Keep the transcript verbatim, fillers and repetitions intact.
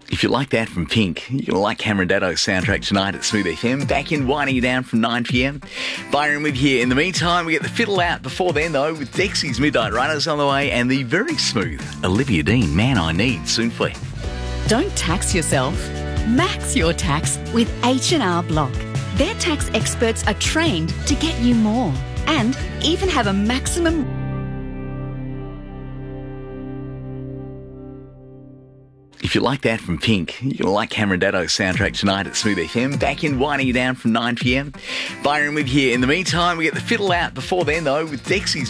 If you like that from Pink, you're going to like Cameron Daddo's soundtrack tonight at Smooth F M. Back in winding you down from nine p.m. Byron with you. In the meantime, we get the fiddle out before then, though, with Dexy's Midnight Runners on the way and the very smooth Olivia Dean, Man I Need, soon for you. Don't tax yourself. Max your tax with H and R Block. Their tax experts are trained to get you more and even have a maximum... If you like that from Pink, you're going to like Cameron Daddo's soundtrack tonight at Smooth F M. Back in winding you down from nine p.m. Byron with you. In the meantime, we get the fiddle out before then, though, with Dexy's